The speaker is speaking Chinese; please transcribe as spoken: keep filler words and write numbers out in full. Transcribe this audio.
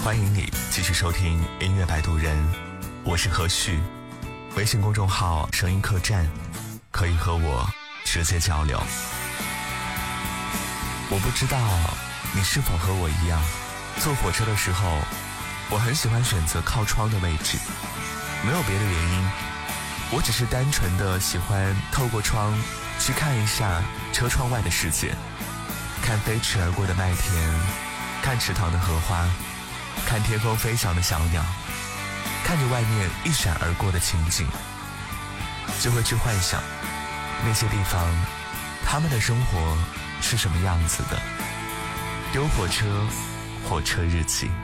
欢迎你继续收听音乐摆渡人，我是何旭，微信公众号声音客栈，可以和我直接交流。我不知道你是否和我一样，坐火车的时候我很喜欢选择靠窗的位置，没有别的原因，我只是单纯的喜欢透过窗去看一下车窗外的世界，看飞驰而过的麦田，看池塘的荷花，看天空飞翔的小鸟，看着外面一闪而过的情景，就会去幻想那些地方他们的生活是什么样子的。丢火车，火车日记。